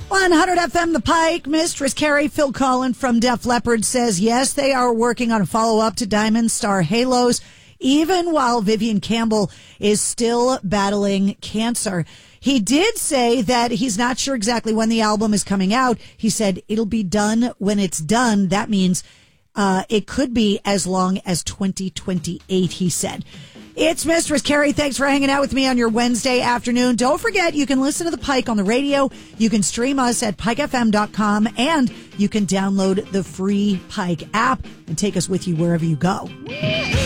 100 FM The Pike, Mistress Carrie, Phil Collin from Def Leppard says, yes, they are working on a follow-up to Diamond Star Halos, even while Vivian Campbell is still battling cancer. He did say that he's not sure exactly when the album is coming out. He said it'll be done when it's done. That means it could be as long as 2028, he said. It's Mistress Carrie. Thanks for hanging out with me on your Wednesday afternoon. Don't forget, you can listen to The Pike on the radio. You can stream us at pikefm.com, and you can download the free Pike app and take us with you wherever you go.